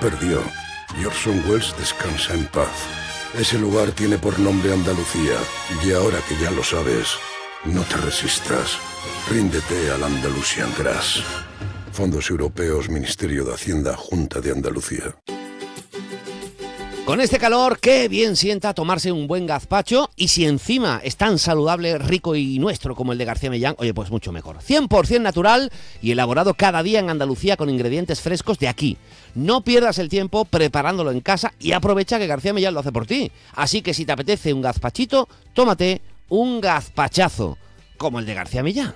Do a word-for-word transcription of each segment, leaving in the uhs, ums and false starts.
perdió y Orson Welles descansa en paz. Ese lugar tiene por nombre Andalucía, y ahora que ya lo sabes, no te resistas. Ríndete al Andalusian Grass. Fondos Europeos, Ministerio de Hacienda, Junta de Andalucía. Con este calor, qué bien sienta tomarse un buen gazpacho, y si encima es tan saludable, rico y nuestro como el de García Millán, oye, pues mucho mejor. cien por ciento natural y elaborado cada día en Andalucía con ingredientes frescos de aquí. No pierdas el tiempo preparándolo en casa y aprovecha que García Millán lo hace por ti. Así que si te apetece un gazpachito, tómate un gazpachazo, como el de García Millán.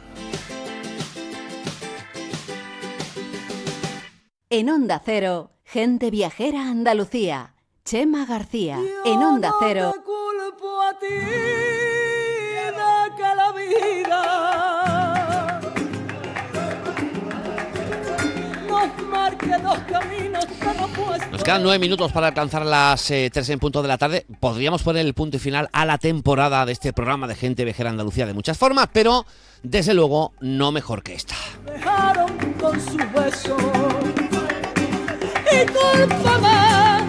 En Onda Cero, Gente Viajera Andalucía. Chema García, en Onda Cero. Yo no te culpo a ti de que la vida nos marque dos caminos tan opuestos. Nos quedan nueve minutos para alcanzar las eh, tres en punto de la tarde. Podríamos poner el punto y final a la temporada de este programa de Gente Viajera Andalucía de muchas formas, pero desde luego no mejor que esta. Dejaron con su beso y cúlpame.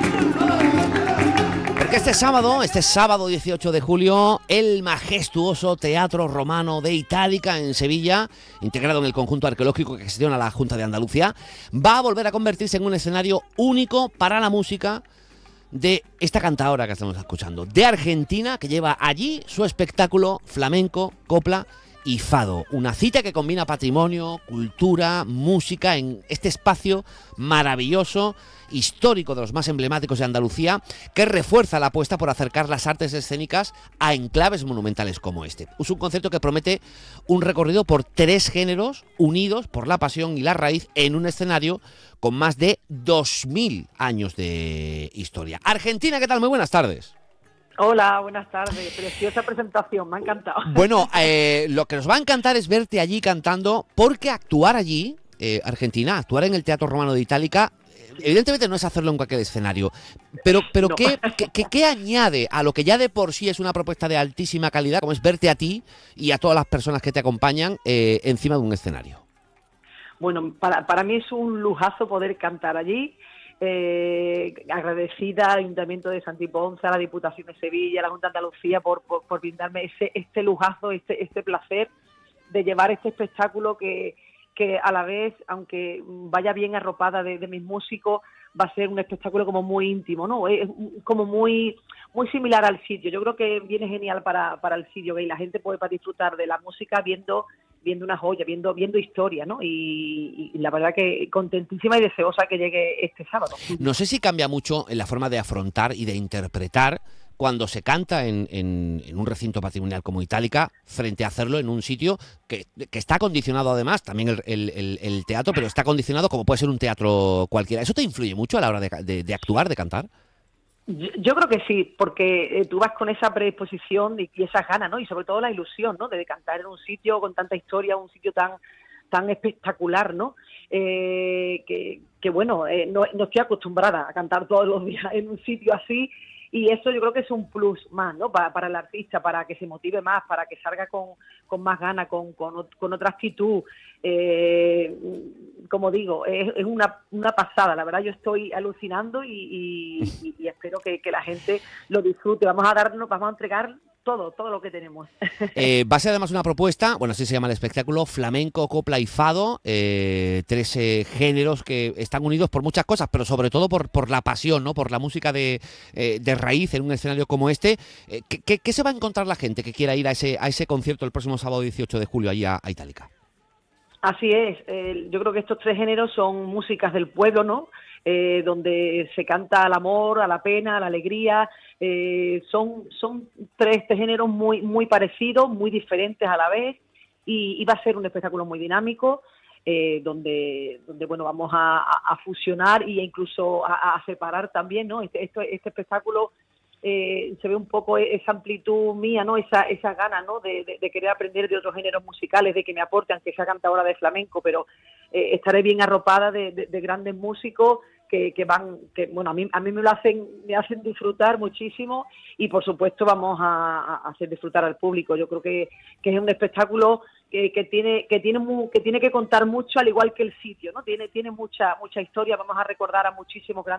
Porque este sábado, este sábado dieciocho de julio, el majestuoso Teatro Romano de Itálica en Sevilla, integrado en el conjunto arqueológico que gestiona la Junta de Andalucía, va a volver a convertirse en un escenario único para la música de esta cantadora que estamos escuchando, de Argentina, que lleva allí su espectáculo flamenco, copla y fado. Una cita que combina patrimonio, cultura, música en este espacio maravilloso, histórico, de los más emblemáticos de Andalucía, que refuerza la apuesta por acercar las artes escénicas a enclaves monumentales como este. Es un concepto que promete un recorrido por tres géneros unidos por la pasión y la raíz en un escenario con más de dos mil años de historia. Argentina, ¿qué tal? Muy buenas tardes. Hola, buenas tardes. Preciosa presentación, me ha encantado. Bueno, eh, lo que nos va a encantar es verte allí cantando, porque actuar allí, eh, Argentina, actuar en el Teatro Romano de Itálica, evidentemente no es hacerlo en cualquier escenario, pero, pero no. ¿qué, qué, qué, ¿qué añade a lo que ya de por sí es una propuesta de altísima calidad, como es verte a ti y a todas las personas que te acompañan eh, encima de un escenario? Bueno, para, para mí es un lujazo poder cantar allí. Eh, agradecida al Ayuntamiento de Santiponce, a la Diputación de Sevilla, a la Junta de Andalucía por, por, por brindarme ese, este lujazo, este, este placer de llevar este espectáculo que, que a la vez, aunque vaya bien arropada de, de mis músicos, va a ser un espectáculo como muy íntimo, ¿no? Es como muy muy similar al sitio. Yo creo que viene genial para, para el sitio, que la gente puede para disfrutar de la música viendo viendo una joya, viendo viendo historia, ¿no? Y, y la verdad que contentísima y deseosa que llegue este sábado. No sé si cambia mucho en la forma de afrontar y de interpretar cuando se canta en, en, en un recinto patrimonial como Itálica, frente a hacerlo en un sitio que, que está condicionado además, también el, el, el teatro, pero está condicionado como puede ser un teatro cualquiera. ¿Eso te influye mucho a la hora de, de, de actuar, de cantar? Yo, yo creo que sí, porque eh, tú vas con esa predisposición y, y esas ganas, ¿no? Y sobre todo la ilusión, ¿no? De cantar en un sitio con tanta historia, un sitio tan tan espectacular, ¿no? Eh, que, que bueno, eh, no, no estoy acostumbrada a cantar todos los días en un sitio así, y eso yo creo que es un plus más, ¿no? Para, para el artista, para que se motive más, para que salga con, con más ganas, con, con, con otra actitud. Eh, como digo, es, es una, una pasada, la verdad yo estoy alucinando y, y, y espero que, que la gente lo disfrute. Vamos a darnos, vamos a entregar todo, todo lo que tenemos. Eh, va a ser además una propuesta, bueno, así se llama el espectáculo, flamenco, copla y fado, eh, tres eh, géneros que están unidos por muchas cosas, pero sobre todo por, por la pasión, ¿no? Por la música de, eh, de raíz en un escenario como este. Eh, ¿qué, qué, ¿Qué se va a encontrar la gente que quiera ir a ese, a ese concierto el próximo sábado dieciocho de julio allí a, a Itálica? Así es, eh, yo creo que estos tres géneros son músicas del pueblo, ¿no? Eh, donde se canta al amor, a la pena, a la alegría. Eh, son son tres, tres géneros muy muy parecidos, muy diferentes a la vez, y, y va a ser un espectáculo muy dinámico, eh, donde donde bueno vamos a, a, a fusionar e incluso a, a separar también, ¿no? Este, este, este espectáculo eh, se ve un poco esa amplitud mía, ¿no? Esa esa gana, ¿no? De, de, de querer aprender de otros géneros musicales, de que me aporte, aunque sea cantadora de flamenco, pero eh, estaré bien arropada de, de, de grandes músicos que, que van, que bueno, a mí a mí me lo hacen, me hacen disfrutar muchísimo, y por supuesto vamos a, a hacer disfrutar al público. Yo creo que, que es un espectáculo que, que tiene que tiene mu, que tiene que contar mucho, al igual que el sitio, ¿no? Tiene tiene mucha mucha historia. Vamos a recordar a muchísimos grandes